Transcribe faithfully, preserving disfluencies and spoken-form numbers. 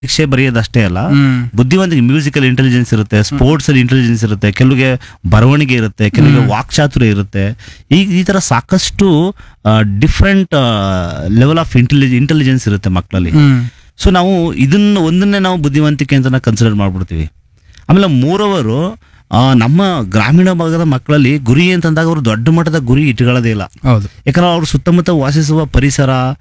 ಪರೀಕ್ಷೆ ಬರೆಯೋದಷ್ಟೇ ಅಲ್ಲ, ಹ್ಮ್ ಬುದ್ಧಿವಂತಿಕೆ, ಮ್ಯೂಸಿಕಲ್ ಇಂಟೆಲಿಜೆನ್ಸ್ ಇರುತ್ತೆ, ಸ್ಪೋರ್ಟ್ಸ್ ಅಲ್ಲಿ ಇಂಟೆಲಿಜೆನ್ಸ್ ಇರುತ್ತೆ, ಕೆಲವಿಗೆ ಬರವಣಿಗೆ ಇರುತ್ತೆ, ಕೆಲವಿಗೆ ವಾಕ್ಚಾತುರ್ಯ ಇರುತ್ತೆ. ಈ ಈ ತರ ಸಾಕಷ್ಟು ಡಿಫ್ರೆಂಟ್ ಲೆವೆಲ್ ಆಫ್ ಇಂಟೆಲಿಜ್ ಇಂಟೆಲಿಜೆನ್ಸ್ ಇರುತ್ತೆ ಮಕ್ಕಳಲ್ಲಿ. ಹ್ಮ್ ಸೊ ನಾವು ಇದನ್ನ ಒಂದನ್ನೇ ನಾವು ಬುದ್ಧಿವಂತಿಕೆ ಅಂತ ಕನ್ಸಿಡರ್ ಮಾಡ್ಬಿಡ್ತೀವಿ. ಆಮೇಲೆ ಮೂರವರು ನಮ್ಮ ಗ್ರಾಮೀಣ ಭಾಗದ ಮಕ್ಕಳಲ್ಲಿ ಗುರಿ ಅಂತಂದಾಗ ಅವರು ದೊಡ್ಡ ಮಟ್ಟದ ಗುರಿ ಇಟ್ಕೊಳ್ಳೋದೇ ಇಲ್ಲ. ಹೌದು. ಯಾಕಂದ್ರೆ ಅವ್ರು ಸುತ್ತಮುತ್ತ ವಾಸಿಸುವ ಪರಿಸರ,